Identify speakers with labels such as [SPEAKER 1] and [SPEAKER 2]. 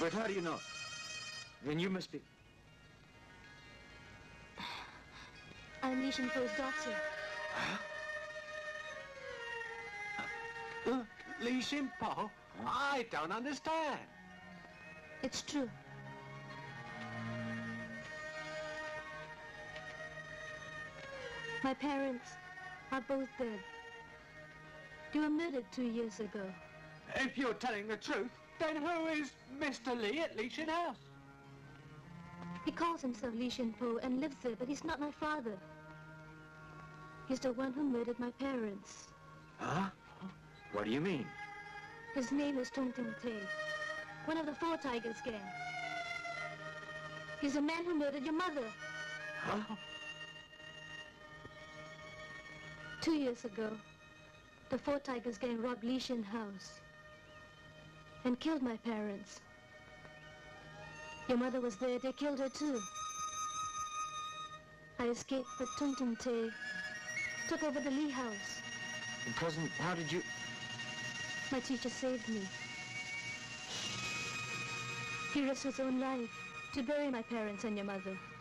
[SPEAKER 1] But how do you know? Then you must be...
[SPEAKER 2] I'm Li Shinpo's daughter.
[SPEAKER 1] Li Shinpo? I don't understand.
[SPEAKER 2] It's true. My parents are both dead. They were murdered 2 years ago.
[SPEAKER 1] If you're telling the truth, then who is Mr. Li at Li Shin House?
[SPEAKER 2] He calls himself Li Shinpo and lives there, but he's not my father. He's the one who murdered my parents.
[SPEAKER 1] Huh? What do you mean?
[SPEAKER 2] His name is Tung Ting Te, one of the Four Tigers gang. He's the man who murdered your mother.
[SPEAKER 1] Huh?
[SPEAKER 2] 2 years ago, the Four Tigers gang robbed Li Shin House and killed my parents. Your mother was there. They killed her too. I escaped, but Tung Ting Te took over the Li House.
[SPEAKER 1] And cousin, how did you...
[SPEAKER 2] My teacher saved me. He risked his own life to bury my parents and your mother.